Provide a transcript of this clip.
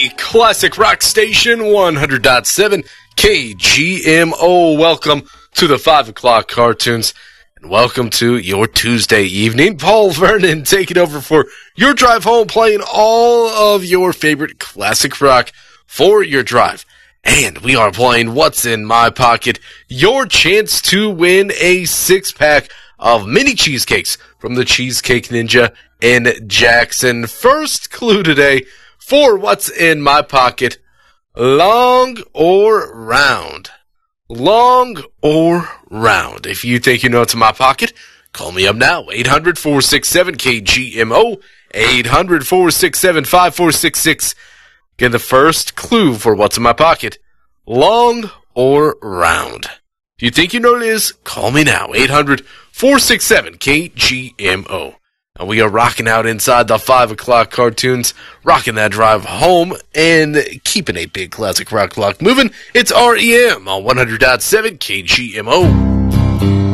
Classic Rock Station 100.7 KGMO. Welcome to the 5 o'clock cartoons and welcome to your Tuesday evening. Paul Vernon taking over for your drive home, playing all of your favorite classic rock for your drive. And we are playing What's in My Pocket, your chance to win a 6-pack of mini cheesecakes from the Cheesecake Ninja in Jackson. First clue today for What's in My Pocket: long or round? Long or round? If you think you know what's in my pocket, call me up now. 800-467-KGMO, 800-467-5466. Get the first clue for What's in My Pocket: long or round? If you think you know what it is, call me now. 800-467-KGMO. And we are rocking out inside the 5 o'clock cartoons, rocking that drive home, and keeping a big classic rock clock moving. It's REM on 100.7 KGMO.